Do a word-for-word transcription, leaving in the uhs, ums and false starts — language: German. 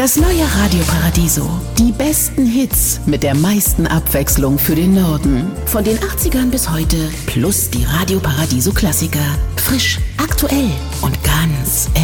Das neue Radio Paradiso. Die besten Hits mit der meisten Abwechslung für den Norden. Von den achtzigern bis heute. Plus die Radio Paradiso Klassiker. Frisch, aktuell und ganz